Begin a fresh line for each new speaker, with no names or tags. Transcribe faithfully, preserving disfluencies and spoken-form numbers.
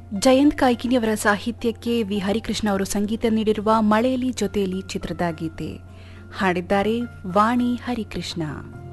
ಜಯಂತ್ ಕಾಯ್ಕಿಣಿಯವರ ಸಾಹಿತ್ಯಕ್ಕೆ ವಿ ಹರಿಕೃಷ್ಣ ಅವರು ಸಂಗೀತ ನೀಡಿರುವ ಮಳೆಯಲ್ಲಿ ಜೊತೆಯಲ್ಲಿ ಚಿತ್ರದ ಗೀತೆ ಹಾಡಿದ್ದಾರೆ ವಾಣಿ ಹರಿಕೃಷ್ಣ.